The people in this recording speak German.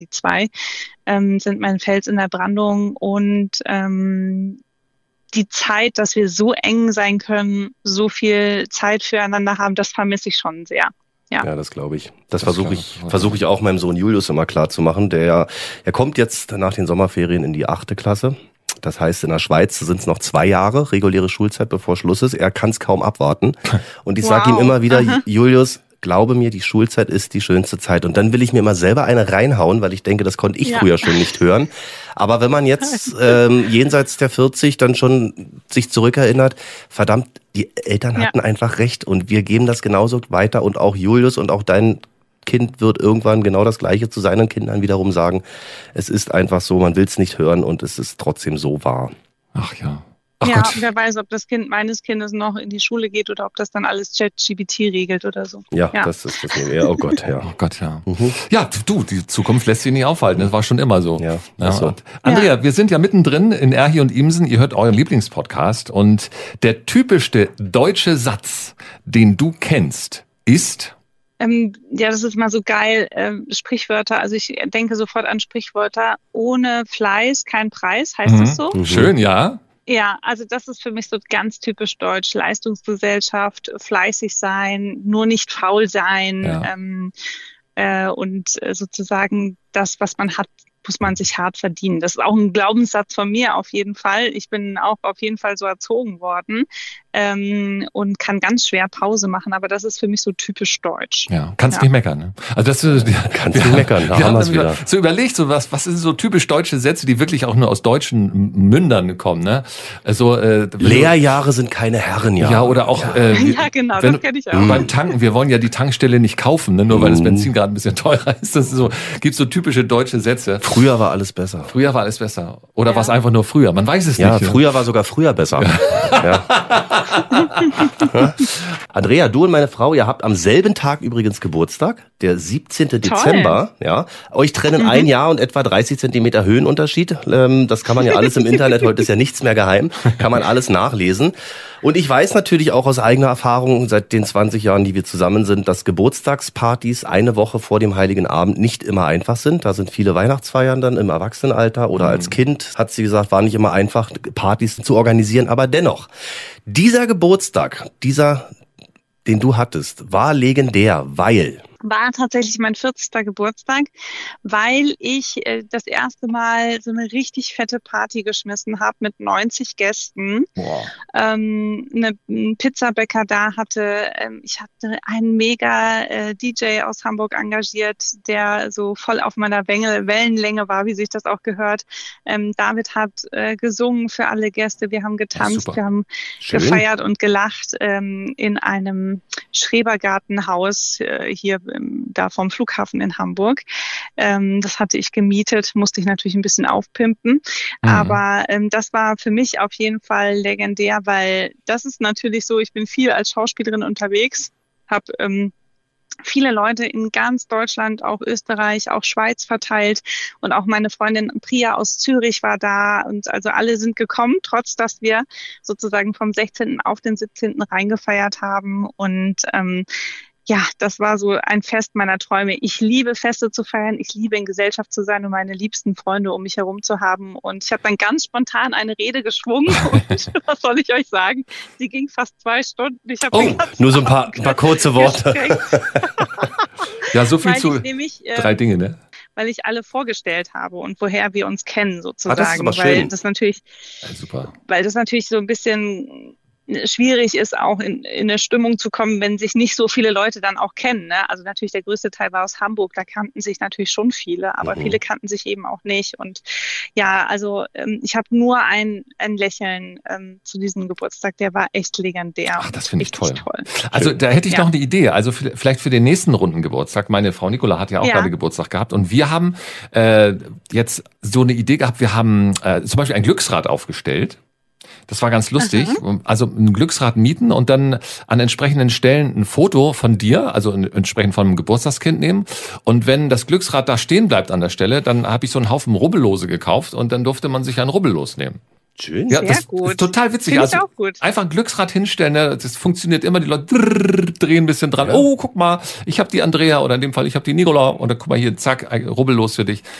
die zwei, sind mein Fels in der Brandung und die Zeit, dass wir so eng sein können, so viel Zeit füreinander haben, das vermisse ich schon sehr. Ja, ja, das glaube ich. Das versuche ich auch meinem Sohn Julius immer klar zu machen. Er kommt jetzt nach den Sommerferien in die 8. Klasse. Das heißt, in der Schweiz sind es noch 2 Jahre reguläre Schulzeit, bevor Schluss ist. Er kann es kaum abwarten. Und ich sage ihm immer wieder, Julius, glaube mir, die Schulzeit ist die schönste Zeit. Und dann will ich mir immer selber eine reinhauen, weil ich denke, das konnte ich früher schon nicht hören. Aber wenn man jetzt jenseits der 40 dann schon sich zurückerinnert, verdammt, die Eltern hatten einfach recht. Und wir geben das genauso weiter. Und auch Julius und auch dein Kind wird irgendwann genau das Gleiche zu seinen Kindern wiederum sagen. Es ist einfach so, man will es nicht hören und es ist trotzdem so wahr. Ach ja. Ach ja, Gott. Wer weiß, ob das Kind meines Kindes noch in die Schule geht oder ob das dann alles ChatGPT regelt oder so. Ja, das ist das Nehme. Oh Gott, ja. Oh Gott, ja. Ja, du, die Zukunft lässt sich nicht aufhalten. Das war schon immer so. Ja. So. Andrea, wir sind ja mittendrin in Erhi und Imsen. Ihr hört euren Lieblingspodcast. Und der typischste deutsche Satz, den du kennst, ist... Ja, das ist mal so geil. Sprichwörter, also ich denke sofort an Sprichwörter. Ohne Fleiß kein Preis, heißt das so? Schön, ja. Ja, also das ist für mich so ganz typisch deutsch. Leistungsgesellschaft, fleißig sein, nur nicht faul sein und sozusagen das, was man hat, muss man sich hart verdienen. Das ist auch ein Glaubenssatz von mir auf jeden Fall. Ich bin auch auf jeden Fall so erzogen worden und kann ganz schwer Pause machen, aber das ist für mich so typisch deutsch. Ja, kannst nicht meckern. Ne? Also das kannst nicht meckern. Da haben wir es wieder. So überlegt, so was sind so typisch deutsche Sätze, die wirklich auch nur aus deutschen Mündern kommen. Ne? Also Lehrjahre sind keine Herrenjahre. Ja, oder auch ja, genau, das kenne ich auch. Beim Tanken, wir wollen ja die Tankstelle nicht kaufen, ne? Nur weil das Benzin gerade ein bisschen teurer ist. Das ist so, gibt so typische deutsche Sätze. Früher war alles besser. Oder war es einfach nur früher? Man weiß es nicht. Ja, früher war sogar früher besser. Ja. Andrea, du und meine Frau, ihr habt am selben Tag übrigens Geburtstag, der 17. Dezember. Ja, euch trennen 1 Jahr und etwa 30 Zentimeter Höhenunterschied. Das kann man ja alles im Internet, heute ist ja nichts mehr geheim, kann man alles nachlesen. Und ich weiß natürlich auch aus eigener Erfahrung seit den 20 Jahren, die wir zusammen sind, dass Geburtstagspartys eine Woche vor dem Heiligen Abend nicht immer einfach sind. Da sind viele Weihnachtsfeiern dann im Erwachsenenalter oder als Kind, hat sie gesagt, war nicht immer einfach, Partys zu organisieren. Aber dennoch, dieser Geburtstag, den du hattest, war legendär, weil... War tatsächlich mein 40. Geburtstag, weil ich das erste Mal so eine richtig fette Party geschmissen habe mit 90 Gästen. Wow. Einen Pizzabäcker da hatte. Ich hatte einen mega DJ aus Hamburg engagiert, der so voll auf meiner Wellenlänge war, wie sich das auch gehört. David hat gesungen für alle Gäste. Wir haben getanzt, wir haben gefeiert und gelacht in einem Schrebergartenhaus hier da vom Flughafen in Hamburg. Das hatte ich gemietet, musste ich natürlich ein bisschen aufpimpen. Aber das war für mich auf jeden Fall legendär, weil das ist natürlich so, ich bin viel als Schauspielerin unterwegs, habe viele Leute in ganz Deutschland, auch Österreich, auch Schweiz verteilt und auch meine Freundin Priya aus Zürich war da und also alle sind gekommen, trotz dass wir sozusagen vom 16. auf den 17. reingefeiert haben und ja, das war so ein Fest meiner Träume. Ich liebe Feste zu feiern, ich liebe in Gesellschaft zu sein und meine liebsten Freunde um mich herum zu haben. Und ich habe dann ganz spontan eine Rede geschwungen und was soll ich euch sagen? Sie ging fast 2 Stunden. Ich nur so ein paar kurze Worte. Ja, so viel zu nämlich, 3 Dinge, ne? Weil ich alle vorgestellt habe und woher wir uns kennen sozusagen. Das ist aber weil schön. das natürlich, super. Weil das natürlich so ein bisschen schwierig ist, auch in eine Stimmung zu kommen, wenn sich nicht so viele Leute dann auch kennen. Ne? Also natürlich der größte Teil war aus Hamburg, da kannten sich natürlich schon viele, aber viele kannten sich eben auch nicht. Und ja, also ich habe nur ein Lächeln zu diesem Geburtstag, der war echt legendär. Ach, das finde ich toll. Also da hätte ich noch eine Idee, also vielleicht für den nächsten Rundengeburtstag. Meine Frau Nicola hat ja auch gerade Geburtstag gehabt und wir haben jetzt so eine Idee gehabt, wir haben zum Beispiel ein Glücksrad aufgestellt. Das war ganz lustig. Also ein Glücksrad mieten und dann an entsprechenden Stellen ein Foto von dir, also entsprechend von einem Geburtstagskind nehmen. Und wenn das Glücksrad da stehen bleibt an der Stelle, dann habe ich so einen Haufen Rubbellose gekauft und dann durfte man sich ein Rubbellos nehmen. Schön. Ja, Sehr das gut. ist total witzig. Finde ich auch gut. Einfach ein Glücksrad hinstellen, ne? Das funktioniert immer. Die Leute drehen ein bisschen dran. Ja. Oh, guck mal, ich habe die Andrea oder in dem Fall, ich habe die Nicola. Und dann guck mal hier, zack, rubbellos für dich.